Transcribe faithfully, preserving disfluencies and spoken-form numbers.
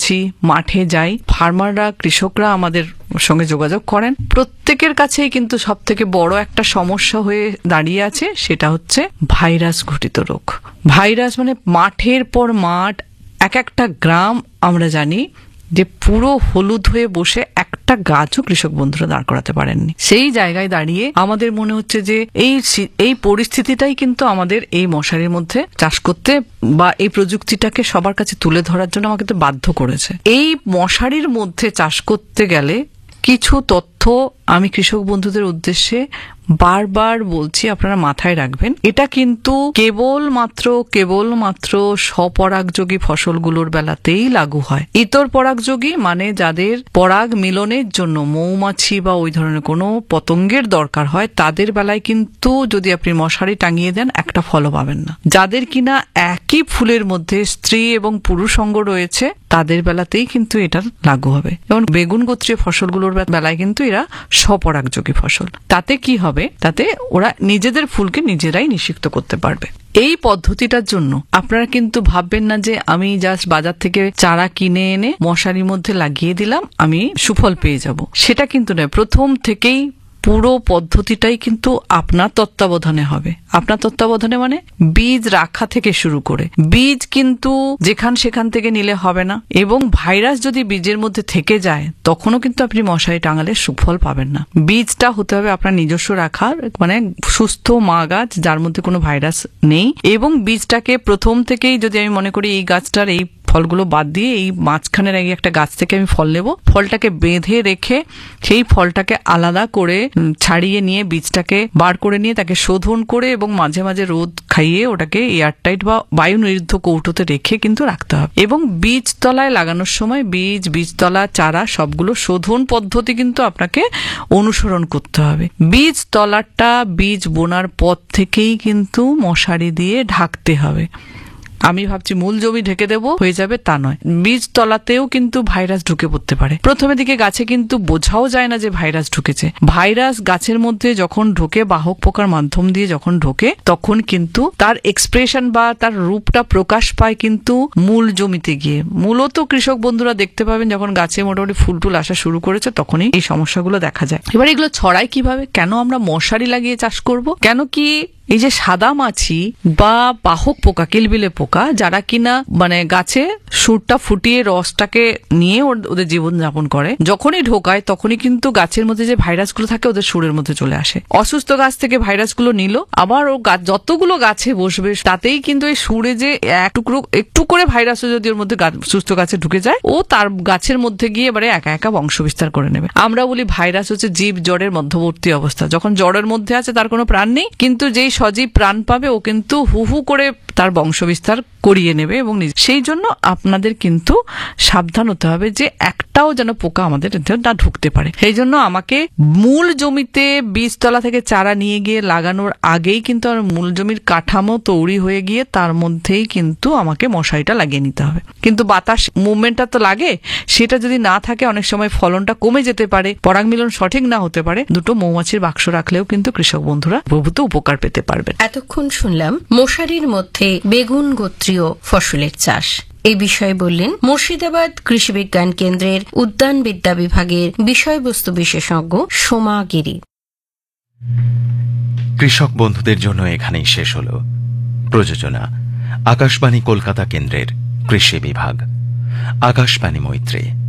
করেছি, মাঠে যাই, ফার্মাররা কৃষকরা আমাদের সঙ্গে যোগাযোগ করেন, প্রত্যেকের কাছেই কিন্তু সব থেকে বড় একটা সমস্যা হয়ে দাঁড়িয়ে আছে, সেটা হচ্ছে ভাইরাস ঘটিত রোগ। ভাইরাস মানে মাঠের পর মাঠ, এক একটা গ্রাম আমরা জানি যে পুরো হলুদ হয়ে বসে একটা গাছও কৃষক বন্ধুরা দাঁড় করাতে পারেননি। সেই জায়গায় দাঁড়িয়ে আমাদের মনে হচ্ছে যে এই এই পরিস্থিতিটাই কিন্তু আমাদের এই মশারির মধ্যে চাষ করতে বা এই প্রযুক্তিটাকে সবার কাছে তুলে ধরার জন্য আমাকে তো বাধ্য করেছে। এই মশারির মধ্যে চাষ করতে গেলে কিছু তথ্য আমি কৃষক বন্ধুদের উদ্দেশ্যে বারবার বলছি, আপনারা মাথায় রাখবেন। এটা কিন্তু কেবলমাত্র কেবলমাত্র স্বপরাগযোগী ফসলগুলোর বেলাতেই লাগু হয়। ইতর পরাগযোগী মানে যাদের পরাগ মিলনের জন্য মৌমাছি বা ওই ধরনের কোনো পতঙ্গের দরকার হয়, তাদের বেলায় কিন্তু যদি আপনি মশারি টাঙিয়ে দেন একটা ফলও পাবেন না। যাদের কিনা একই ফুলের মধ্যে স্ত্রী এবং পুরুষ অঙ্গ রয়েছে, তাদের বেলাতেই কিন্তু এটা লাগু হবে। যেমন বেগুন গোত্রীয় ফসলগুলোর বেলায় কিন্তু এরা স্বপরাগযোগী ফসল। তাতে কি হবে? তাতে ওরা নিজেদের ফুলকে নিজেরাই নিষিক্ত করতে পারবে। এই পদ্ধতিটার জন্য আপনারা কিন্তু ভাববেন না যে আমি জাস্ট বাজার থেকে চারা কিনে এনে মশারির মধ্যে লাগিয়ে দিলাম, আমি সুফল পেয়ে যাব। সেটা কিন্তু নয়। প্রথম থেকেই পুরো পদ্ধতিটাই কিন্তু আপনার তত্ত্বাবধানে হবে। আপনার তত্ত্বাবধানে মানে বীজ রাখা থেকে শুরু করে, বীজ কিন্তু যেখান সেখান থেকে নিলে হবে না, এবং ভাইরাস যদি বীজের মধ্যে থেকে যায় তখনও কিন্তু আপনি মশারি টাঙালে সুফল পাবেন না। বীজটা হতে হবে আপনার নিজস্ব রাখার, মানে সুস্থ মা গাছ যার মধ্যে কোনো ভাইরাস নেই, এবং বীজটাকে প্রথম থেকেই যদি আমি মনে করি এই গাছটার এই ফলগুলো বাদ দিয়ে এই মাঝখানের এই একটা গাছ থেকে আমি ফল নেব, ফলটাকে বেঁধে রেখে সেই ফলটাকে আলাদা করে ছাড়িয়ে নিয়ে বীজটাকে বার করে নিয়ে তাকে শোধন করে এবং মাঝে মাঝে রোদ খাইয়ে ওটাকে এয়ারটাইট বা বায়ু নিরুদ্ধ কৌটোতে রেখে কিন্তু রাখতে হবে। এবং বীজতলায় লাগানোর সময় বীজ, বীজতলা, চারা সবগুলো শোধন পদ্ধতি কিন্তু আপনাকে অনুসরণ করতে হবে। বীজতলাটা বীজ বোনার পর থেকেই কিন্তু মশারি দিয়ে ঢাকতে হবে। আমি ভাবছি মূল জমি ঢেকে দেবো, হয়ে যাবে, তা নয়। বীজ তলাতেও কিন্তু ভাইরাস ঢুকে পড়তে পারে। প্রথমের দিকে গাছে কিন্তু বোঝাও যায় না যে ভাইরাস ঢুকেছে। ভাইরাস গাছের মধ্যে যখন ঢোকে, বাহক পোকার মাধ্যম দিয়ে যখন ঢোকে, তখন কিন্তু তার এক্সপ্রেশন বা তার রূপটা প্রকাশ পায় কিন্তু মূল জমিতে গিয়ে। মূলত কৃষক বন্ধুরা দেখতে পাবেন যখন গাছে মোটামুটি ফুল টুল আসা শুরু করেছে, তখনই এই সমস্যাগুলো দেখা যায়। এবার এগুলো ছড়ায় কিভাবে? কেন আমরা মশারি লাগিয়ে চাষ করব? কেন কি এই যে সাদা মাছি বা বাহক পোকা, কিলবিলে পোকা, যারা কিনা মানে গাছে সুরটা ফুটিয়ে রসটাকে নিয়ে ওদের জীবন যাপন করে, যখনই ঢোকায় তখনই কিন্তু গাছের মধ্যে যে ভাইরাসগুলো থাকে ওদের সুরের মধ্যে চলে আসে। অসুস্থ গাছ থেকে ভাইরাসগুলো নিল, আবার ও গাছ যতগুলো গাছে বসবে তাতেই কিন্তু এই সুরে যে এক টুকরো একটু করে ভাইরাসও যদি ওর মধ্যে সুস্থ গাছে ঢুকে যায়, ও তার গাছের মধ্যে গিয়ে এবারে একা একা বংশ বিস্তার করে নেবে। আমরা বলি ভাইরাস হচ্ছে জীব জড়ের মধ্যবর্তী অবস্থা। যখন জড়ের মধ্যে আছে তার কোনো প্রাণ নেই, কিন্তু যেই সজীব প্রাণ পাবে ও কিন্তু হু হু করে তার বংশ বিস্তার করিয়ে নেবে। এবং সেই জন্য আপনাদের কিন্তু সাবধান হতে হবে যে একটাও যেন পোকা আমাদের না ঢুকতে পারে। সেই জন্য আমাকে মূল জমিতে বীজতলা থেকে চারা নিয়ে গিয়ে লাগানোর আগেই কিন্তু আমার মূল জমির কাঠামো তৈরি হয়ে গিয়ে তার মধ্যেই কিন্তু আমাকে মশারিটা লাগিয়ে নিতে হবে। কিন্তু বাতাস মুভমেন্টটা তো লাগে, সেটা যদি না থাকে অনেক সময় ফলনটা কমে যেতে পারে, পরাগ মিলন সঠিক না হতে পারে। দুটো মৌমাছির বাক্স রাখলেও কিন্তু কৃষক বন্ধুরা প্রভূত উপকার পেতে পারবেন। এতক্ষণ শুনলাম মশারির মধ্যে বেগুন গোত্রীয় ফসলের চাষ। এই বিষয়ে বললেন মুর্শিদাবাদ কৃষি বিজ্ঞান কেন্দ্রের উদ্যান বিদ্যা বিভাগের বিষয়বস্তু বিশেষজ্ঞ সোমা গিরি। কৃষক বন্ধুদের জন্য এখানেই শেষ হল প্রযোজনা আকাশবাণী কলকাতা কেন্দ্রের কৃষি বিভাগ। আকাশবাণী মৈত্রী।